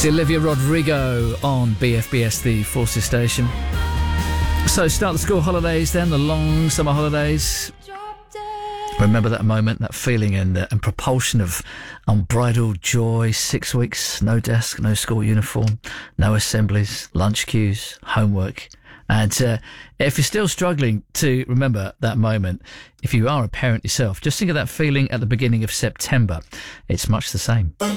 It's Olivia Rodrigo on BFBS, the Forces station. So start the school holidays then, the long summer holidays. Remember that moment, that feeling and propulsion of unbridled joy. 6 weeks, no desk, no school uniform, no assemblies, lunch queues, homework. And if you're still struggling to remember that moment, if you are a parent yourself, just think of that feeling at the beginning of September. It's much the same.